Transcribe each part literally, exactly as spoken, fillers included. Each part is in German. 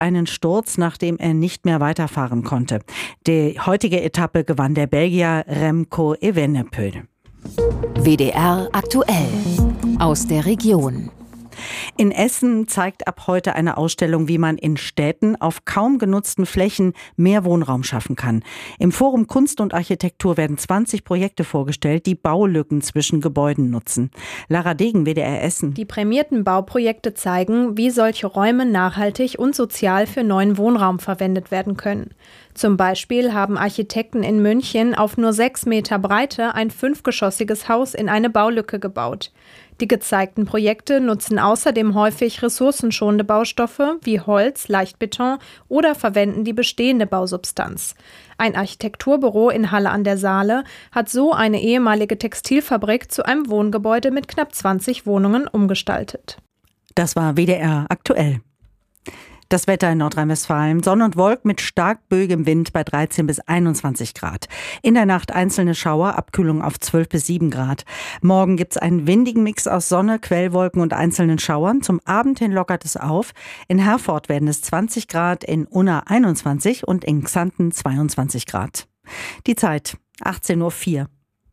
einen Sturz, nachdem er nicht mehr weiterfahren konnte. Die heutige Etappe gewann der Belgier Remco Evenepoel. W D R aktuell aus der Region. In Essen zeigt ab heute eine Ausstellung, wie man in Städten auf kaum genutzten Flächen mehr Wohnraum schaffen kann. Im Forum Kunst und Architektur werden zwanzig Projekte vorgestellt, die Baulücken zwischen Gebäuden nutzen. Lara Degen, W D R Essen. Die prämierten Bauprojekte zeigen, wie solche Räume nachhaltig und sozial für neuen Wohnraum verwendet werden können. Zum Beispiel haben Architekten in München auf nur sechs Meter Breite ein fünfgeschossiges Haus in eine Baulücke gebaut. Die gezeigten Projekte nutzen außerdem häufig ressourcenschonende Baustoffe wie Holz, Leichtbeton oder verwenden die bestehende Bausubstanz. Ein Architekturbüro in Halle an der Saale hat so eine ehemalige Textilfabrik zu einem Wohngebäude mit knapp zwanzig Wohnungen umgestaltet. Das war W D R aktuell. Das Wetter in Nordrhein-Westfalen: Sonne und Wolken mit stark böigem Wind bei dreizehn bis einundzwanzig Grad. In der Nacht einzelne Schauer, Abkühlung auf zwölf bis sieben Grad. Morgen gibt's einen windigen Mix aus Sonne, Quellwolken und einzelnen Schauern. Zum Abend hin lockert es auf. In Herford werden es zwanzig Grad, in Unna einundzwanzig und in Xanten zweiundzwanzig Grad. Die Zeit achtzehn Uhr vier.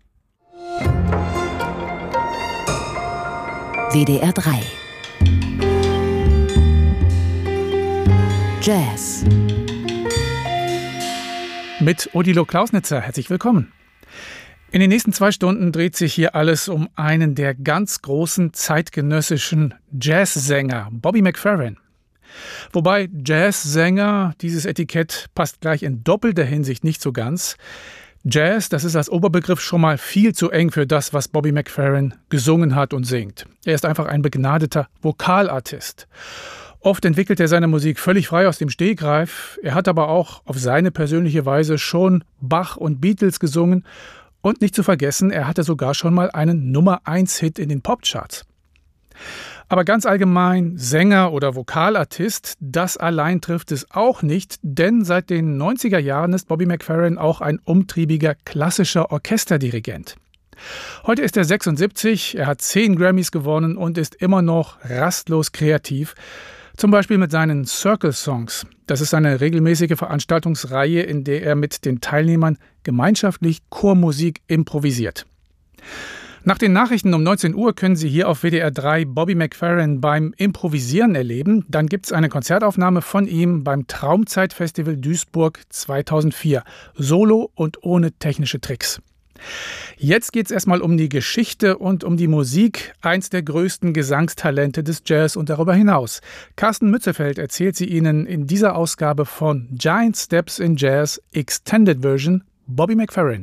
W D R drei Jazz. Mit Odilo Klausnitzer, herzlich willkommen. In den nächsten zwei Stunden dreht sich hier alles um einen der ganz großen zeitgenössischen Jazzsänger, Bobby McFerrin. Wobei Jazzsänger, dieses Etikett passt gleich in doppelter Hinsicht nicht so ganz. Jazz, das ist als Oberbegriff schon mal viel zu eng für das, was Bobby McFerrin gesungen hat und singt. Er ist einfach ein begnadeter Vokalartist. Oft entwickelt er seine Musik völlig frei aus dem Stegreif. Er hat aber auch auf seine persönliche Weise schon Bach und Beatles gesungen. Und nicht zu vergessen, er hatte sogar schon mal einen Nummer eins Hit in den Popcharts. Aber ganz allgemein, Sänger oder Vokalartist, das allein trifft es auch nicht, denn seit den neunziger Jahren ist Bobby McFerrin auch ein umtriebiger klassischer Orchesterdirigent. Heute ist er sechsundsiebzig, er hat zehn Grammys gewonnen und ist immer noch rastlos kreativ. Zum Beispiel mit seinen Circle Songs. Das ist eine regelmäßige Veranstaltungsreihe, in der er mit den Teilnehmern gemeinschaftlich Chormusik improvisiert. Nach den Nachrichten um neunzehn Uhr können Sie hier auf W D R drei Bobby McFerrin beim Improvisieren erleben. Dann gibt es eine Konzertaufnahme von ihm beim Traumzeit-Festival Duisburg zweitausendvier. Solo und ohne technische Tricks. Jetzt geht es erstmal um die Geschichte und um die Musik, eins der größten Gesangstalente des Jazz und darüber hinaus. Carsten Mützefeld erzählt sie Ihnen in dieser Ausgabe von Giant Steps in Jazz Extended Version, Bobby McFerrin.